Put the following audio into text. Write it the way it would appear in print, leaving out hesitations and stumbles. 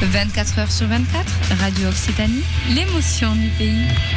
24 heures sur 24, Radio Occitanie, l'émotion du pays.